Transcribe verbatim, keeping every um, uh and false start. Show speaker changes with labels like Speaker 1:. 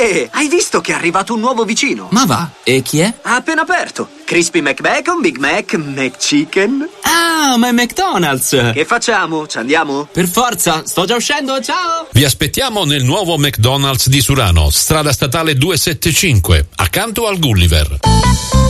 Speaker 1: Ehi, hai visto che è arrivato un nuovo vicino?
Speaker 2: Ma va, e chi è?
Speaker 1: Ha appena aperto. Crispy McBacon, Big Mac, McChicken.
Speaker 2: Ah, ma è McDonald's!
Speaker 1: Che facciamo? Ci andiamo?
Speaker 2: Per forza, sto già uscendo, ciao!
Speaker 3: Vi aspettiamo nel nuovo McDonald's di Surano, strada statale duecentosettantacinque, accanto al Gulliver.